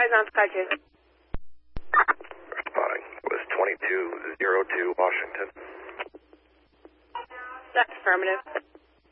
eyes on Sky 2. Responding. Was 2202 Washington. That's affirmative.